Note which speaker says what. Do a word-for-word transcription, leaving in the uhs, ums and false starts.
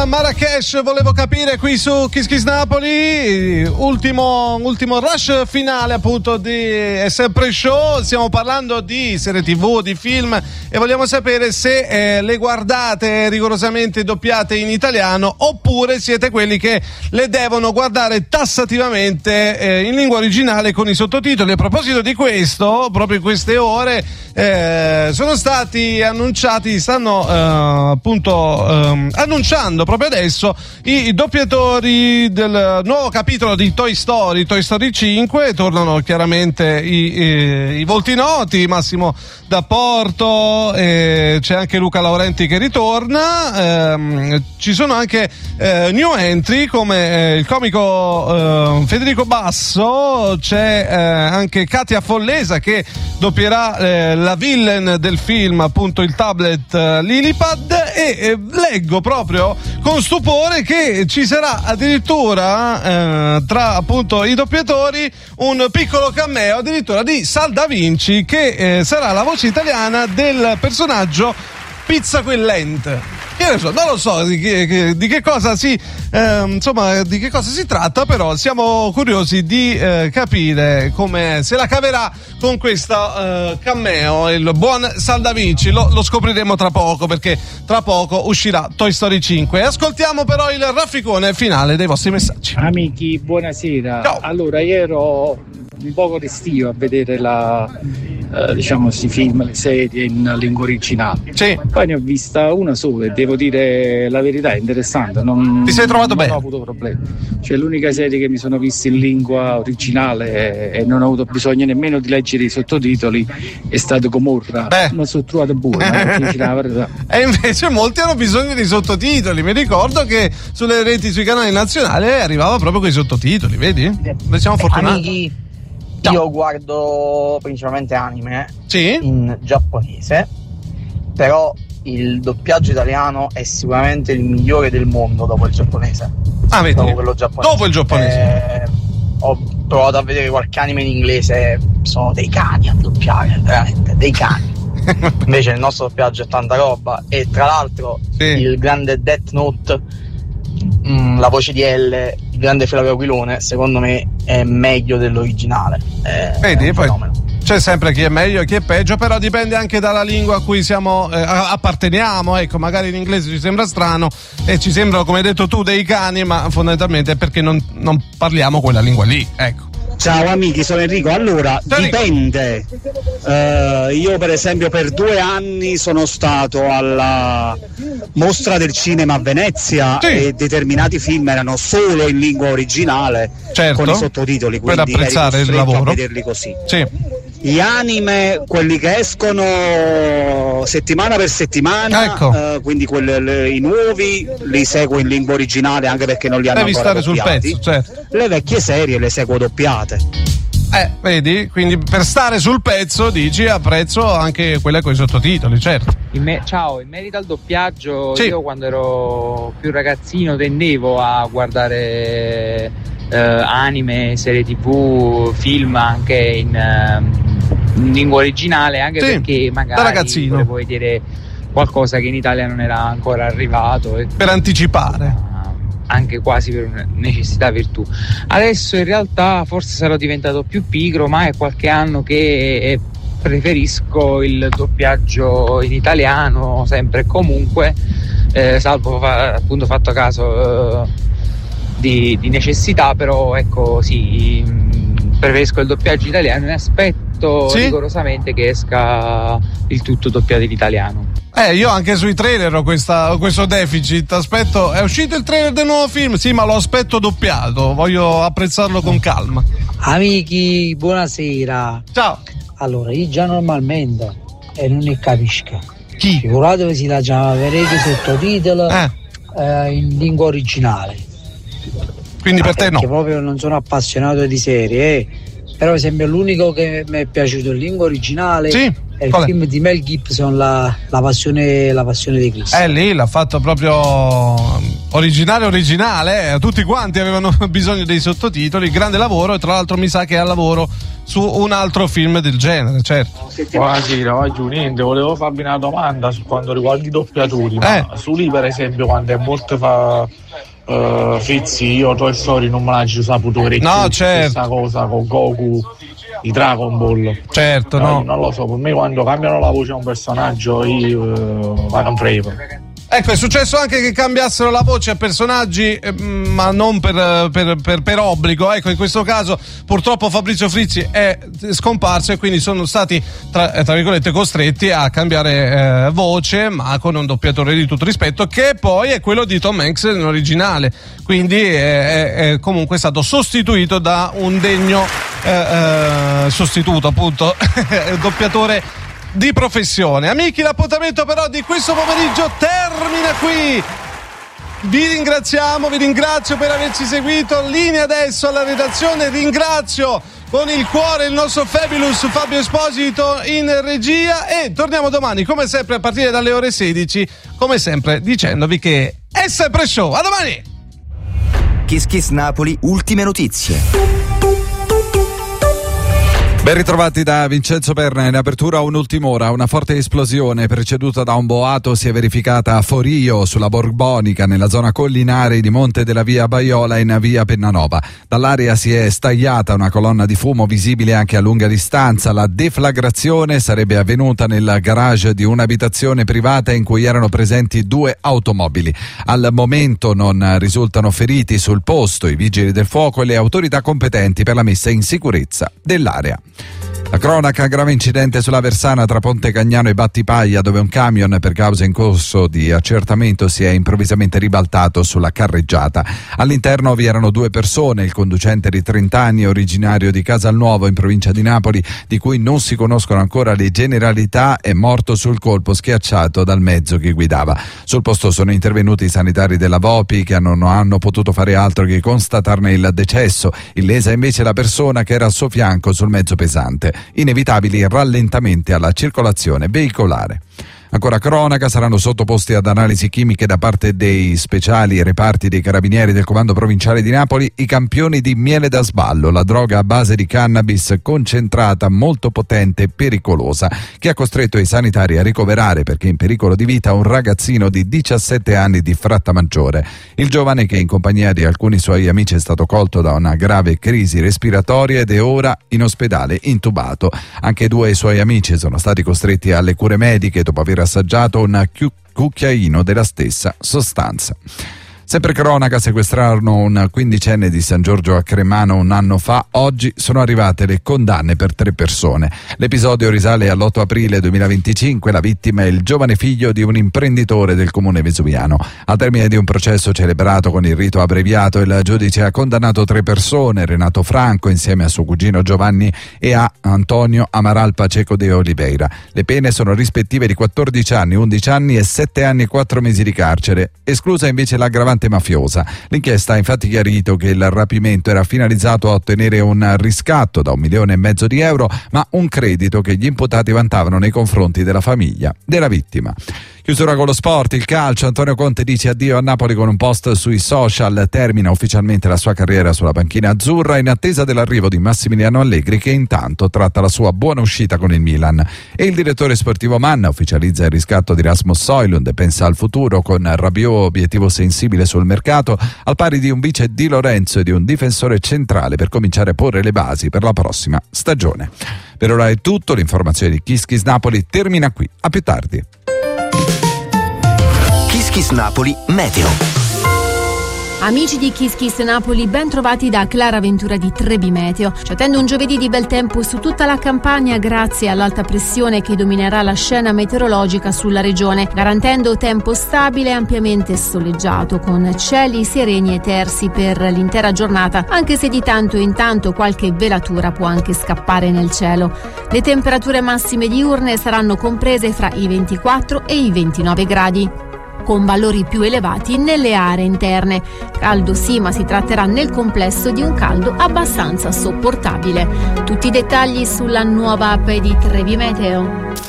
Speaker 1: Marrakesh, volevo capire qui su Kiss Kiss Napoli, ultimo, ultimo rush finale appunto di È Sempre Show. Stiamo parlando di serie tv, di film e vogliamo sapere se eh, le guardate rigorosamente doppiate in italiano oppure siete quelli che le devono guardare tassativamente eh, in lingua originale con i sottotitoli. A proposito di questo, proprio in queste ore eh, sono stati annunciati, stanno eh, appunto eh, annunciando proprio adesso i, i doppiatori del nuovo capitolo di Toy Story, Toy Story cinque. Tornano chiaramente i, i, i volti noti, Massimo D'Apporto, eh, c'è anche Luca Laurenti che ritorna, ehm, ci sono anche eh, new entry come eh, il comico eh, Federico Basso, c'è eh, anche Katia Follesa che doppierà eh, la villain del film, appunto il tablet eh, Lilipad, e eh, leggo proprio con stupore che ci sarà addirittura eh, tra appunto i doppiatori un piccolo cameo addirittura di Sal Da Vinci che eh, sarà la voce italiana del personaggio Pizzaquellente. Io so, non lo so di che, di che cosa si eh, insomma di che cosa si tratta, però siamo curiosi di eh, capire come se la caverà con questa eh, cameo il buon Sal Da Vinci. Lo, lo scopriremo tra poco, perché tra poco uscirà Toy Story cinque. Ascoltiamo però il rafficone finale dei vostri messaggi.
Speaker 2: Amici, buonasera.
Speaker 1: Ciao.
Speaker 2: Allora, io ero un poco restio a vedere la eh, diciamo questi film, le serie in lingua originale.
Speaker 1: Sì.
Speaker 2: Poi ne ho vista una sola e devo dire la verità, è interessante. Non,
Speaker 1: Ti sei trovato
Speaker 2: non
Speaker 1: bene?
Speaker 2: Non ho avuto problemi. Cioè, l'unica serie che mi sono vista in lingua originale e, e non ho avuto bisogno nemmeno di leggere i sottotitoli è stato Gomorra.
Speaker 1: Beh.
Speaker 2: Ma sono trovato buona, eh, la verità.
Speaker 1: E invece molti hanno bisogno di sottotitoli. Mi ricordo che sulle reti, sui canali nazionali arrivava proprio con i sottotitoli, vedi? Noi siamo fortunati.
Speaker 3: Amici,
Speaker 1: Ciao.
Speaker 3: io guardo principalmente anime
Speaker 1: Sì?
Speaker 3: in giapponese, però il doppiaggio italiano è sicuramente il migliore del mondo dopo il giapponese.
Speaker 1: Ah, vedi?
Speaker 3: Dopo quello giapponese.
Speaker 1: Dopo il giapponese.
Speaker 3: Eh, ho provato a vedere qualche anime in inglese, sono dei cani a doppiare, veramente, dei cani. Invece il nostro doppiaggio è tanta roba. E tra l'altro
Speaker 1: Sì.
Speaker 3: il grande Death Note, mh, la voce di L, il grande Flavio Aquilone, secondo me è meglio dell'originale. È,
Speaker 1: Vedi,
Speaker 3: è un
Speaker 1: poi
Speaker 3: fenomeno.
Speaker 1: c'è sempre chi è meglio e chi è peggio, però dipende anche dalla lingua a cui siamo eh, apparteniamo. Ecco, magari in inglese ci sembra strano e ci sembrano, come hai detto tu, dei cani, ma fondamentalmente è perché non, non parliamo quella lingua lì, ecco.
Speaker 4: Ciao amici, sono Enrico. Allora,
Speaker 1: Ciao, Enrico.
Speaker 4: dipende. Uh, io per esempio per due anni sono stato alla Mostra del Cinema a Venezia,
Speaker 1: Sì.
Speaker 4: e determinati film erano solo in lingua originale,
Speaker 1: Certo.
Speaker 4: con i sottotitoli,
Speaker 1: Per
Speaker 4: quindi
Speaker 1: apprezzare
Speaker 4: eri
Speaker 1: il
Speaker 4: costretto
Speaker 1: lavoro.
Speaker 4: a vederli così.
Speaker 1: Sì.
Speaker 4: Gli anime, quelli che escono settimana per settimana,
Speaker 1: Ecco.
Speaker 4: eh, quindi quelli, le- i nuovi li seguo in lingua originale, anche perché non li hanno
Speaker 1: Devi
Speaker 4: ancora
Speaker 1: stare sul
Speaker 4: doppiati.
Speaker 1: pezzo, certo.
Speaker 4: Le vecchie serie le seguo doppiate.
Speaker 1: Eh, vedi? Quindi per stare sul pezzo dici apprezzo anche quelle con i sottotitoli, certo.
Speaker 5: In me- ciao, in merito al doppiaggio,
Speaker 1: Sì.
Speaker 5: io quando ero più ragazzino tendevo a guardare eh, anime, serie tv, film anche in, ehm, in lingua originale, anche
Speaker 1: Sì,
Speaker 5: perché
Speaker 1: da
Speaker 5: magari
Speaker 1: ragazzino.
Speaker 5: volevo vedere qualcosa che in Italia non era ancora arrivato e
Speaker 1: Per anticipare.
Speaker 5: anche quasi per una necessità virtù. Adesso in realtà forse sarò diventato più pigro, ma è qualche anno che preferisco il doppiaggio in italiano sempre e comunque, eh, salvo fa, appunto fatto caso eh, di, di necessità, però ecco sì, mh, preferisco il doppiaggio italiano e aspetto
Speaker 1: Sì?
Speaker 5: rigorosamente che esca il tutto doppiato in italiano.
Speaker 1: Eh, io anche sui trailer ho, questa, ho questo deficit. Aspetto, è uscito il trailer del nuovo film? Sì, ma lo aspetto doppiato. Voglio apprezzarlo con calma.
Speaker 6: Amici, buonasera.
Speaker 1: Ciao.
Speaker 6: Allora, io già normalmente e non ne capisco.
Speaker 1: Chi?
Speaker 6: Figuratevi se la già vedrete sottotitolo
Speaker 1: Eh,
Speaker 6: eh, in lingua originale.
Speaker 1: quindi per te no.
Speaker 6: Perché proprio non sono appassionato di serie, eh. Però per esempio l'unico che mi è piaciuto in lingua originale
Speaker 1: Sì?
Speaker 6: è il
Speaker 1: Qual è?
Speaker 6: film di Mel Gibson, la, la, passione, la passione di Cristo.
Speaker 1: Eh, lì l'ha fatto proprio originale originale, eh. Tutti quanti avevano bisogno dei sottotitoli, grande lavoro, e tra l'altro mi sa che è al lavoro su un altro film del genere, certo.
Speaker 7: Buonasera, oggi niente, volevo farvi una domanda su quanto riguarda i doppiatori,
Speaker 1: eh.
Speaker 7: ma su lì per esempio quando è molto fa uh, Frizzi, io Toy Story non me la ci saputo parecchio,
Speaker 1: no, certo.
Speaker 7: Questa cosa con Goku, i Dragon Ball,
Speaker 1: certo,
Speaker 7: eh,
Speaker 1: no,
Speaker 7: non lo so, per me quando cambiano la voce a un personaggio io uh, vado in frego.
Speaker 1: Ecco, è successo anche che cambiassero la voce a personaggi, eh, ma non per, per, per, per obbligo. Ecco, in questo caso purtroppo Fabrizio Frizzi è scomparso e quindi sono stati, tra, tra virgolette, costretti a cambiare eh, voce, ma con un doppiatore di tutto rispetto, che poi è quello di Tom Hanks in originale. Quindi è, è, è comunque stato sostituito da un degno eh, eh, sostituto, appunto, doppiatore di professione. Amici, l'appuntamento però di questo pomeriggio termina qui. Vi ringraziamo, vi ringrazio per averci seguito. Linea adesso alla redazione. Ringrazio con il cuore il nostro Fabulous Fabio Esposito in regia e torniamo domani come sempre a partire dalle ore sedici, come sempre dicendovi che è sempre show. A domani.
Speaker 8: Kiss Kiss Napoli, ultime notizie.
Speaker 9: Ben ritrovati da Vincenzo Perna. In apertura un'ultima ora, una forte esplosione preceduta da un boato si è verificata a Forio sulla Borbonica nella zona collinare di Monte della Via Baiola in via Pennanova. Dall'area si è stagliata una colonna di fumo visibile anche a lunga distanza. La deflagrazione sarebbe avvenuta nel garage di un'abitazione privata in cui erano presenti due automobili. Al momento non risultano feriti sul posto i vigili del fuoco e le autorità competenti per la messa in sicurezza dell'area. La cronaca, grave incidente sulla Versana tra Ponte Cagnano e Battipaglia, dove un camion per causa in corso di accertamento si è improvvisamente ribaltato sulla carreggiata. All'interno vi erano due persone, il conducente di trenta anni, originario di Casalnuovo in provincia di Napoli, di cui non si conoscono ancora le generalità, è morto sul colpo schiacciato dal mezzo che guidava. Sul posto sono intervenuti i sanitari della Vopi che non hanno potuto fare altro che constatarne il decesso. Illesa invece la persona che era al suo fianco sul mezzo pesante. Inevitabili rallentamenti alla circolazione veicolare. Ancora cronaca, saranno sottoposti ad analisi chimiche da parte dei speciali reparti dei carabinieri del comando provinciale di Napoli i campioni di miele da sballo, la droga a base di cannabis concentrata, molto potente e pericolosa, che ha costretto i sanitari a ricoverare perché in pericolo di vita un ragazzino di diciassette anni di Frattamaggiore. Il giovane, che in compagnia di alcuni suoi amici è stato colto da una grave crisi respiratoria ed è ora in ospedale intubato. Anche due suoi amici sono stati costretti alle cure mediche dopo aver assaggiato un cucchiaino della stessa sostanza. Sempre cronaca, sequestrarono un quindicenne di San Giorgio a Cremano un anno fa. Oggi sono arrivate le condanne per tre persone. L'episodio risale all'otto aprile duemilaventicinque. La vittima è il giovane figlio di un imprenditore del comune vesuviano. Al termine di un processo celebrato con il rito abbreviato, il giudice ha condannato tre persone: Renato Franco insieme a suo cugino Giovanni e a Antonio Amaral Pacheco de Oliveira. Le pene sono rispettive di quattordici anni, undici anni e sette anni e quattro mesi di carcere, esclusa invece l'aggravante mafiosa. L'inchiesta ha infatti chiarito che il rapimento era finalizzato a ottenere un riscatto da un milione e mezzo di euro, ma un credito che gli imputati vantavano nei confronti della famiglia della vittima. Chiusura con lo sport, il calcio. Antonio Conte dice addio a Napoli con un post sui social, termina ufficialmente la sua carriera sulla panchina azzurra in attesa dell'arrivo di Massimiliano Allegri, che intanto tratta la sua buona uscita con il Milan. E il direttore sportivo Manna ufficializza il riscatto di Rasmus Højlund e pensa al futuro con Rabiot obiettivo sensibile sul mercato, al pari di un vice Di Lorenzo e di un difensore centrale per cominciare a porre le basi per la prossima stagione. Per ora è tutto, l'informazione di Kiss Kiss Napoli termina qui, a più tardi.
Speaker 8: Kiss Kiss Napoli Meteo.
Speaker 10: Amici di Kiss Kiss Napoli, ben trovati da Clara Ventura di Trebi Meteo. Ci attende un giovedì di bel tempo su tutta la Campania grazie all'alta pressione che dominerà la scena meteorologica sulla regione, garantendo tempo stabile e ampiamente soleggiato, con cieli sereni e tersi per l'intera giornata, anche se di tanto in tanto qualche velatura può anche scappare nel cielo. Le temperature massime diurne saranno comprese fra i ventiquattro e i ventinove gradi, con valori più elevati nelle aree interne. Caldo sì, ma si tratterà nel complesso di un caldo abbastanza sopportabile. Tutti i dettagli sulla nuova app di Trebi Meteo.